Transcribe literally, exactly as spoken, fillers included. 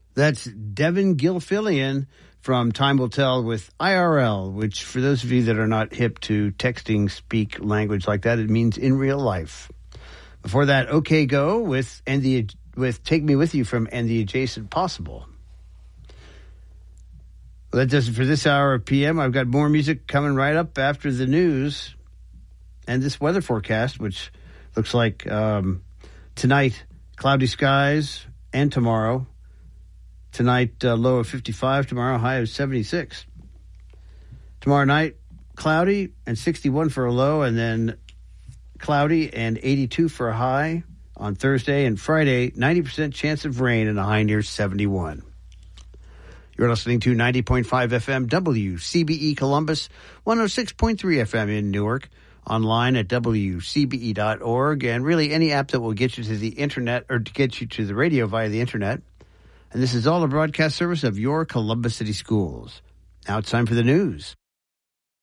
That's Devin Gilfillian from Time Will Tell with I R L, which for those of you that are not hip to texting, speak language like that, it means in real life. Before that, OK Go with and the with Take Me With You from And the Adjacent Possible. Well, that does it for this hour of P M. I've got more music coming right up after the news and this weather forecast, which looks like um, tonight, cloudy skies, and tomorrow. Tonight, uh, low of fifty-five. Tomorrow, high of seventy-six. Tomorrow night, cloudy and sixty-one for a low, and then cloudy and eighty-two for a high. On Thursday and Friday, ninety percent chance of rain and a high near seventy-one. You're listening to ninety point five F M W C B E Columbus, one oh six point three F M in Newark, online at W C B E dot org, and really any app that will get you to the internet or to get you to the radio via the internet. And this is all a broadcast service of your Columbus City Schools. Now it's time for the news.